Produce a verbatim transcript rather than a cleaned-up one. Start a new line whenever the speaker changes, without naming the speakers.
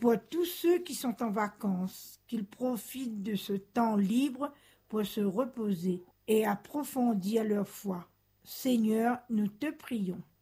pour tous ceux qui sont en vacances, qu'ils profitent de ce temps libre pour se reposer et approfondir leur foi. Seigneur, nous te prions.